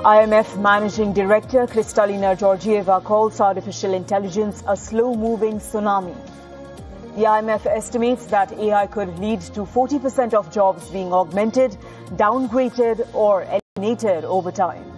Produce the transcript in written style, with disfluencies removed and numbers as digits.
IMF Managing Director Kristalina Georgieva calls artificial intelligence a slow-moving tsunami. The IMF estimates that AI could lead to 40% of jobs being augmented, downgraded or eliminated over time.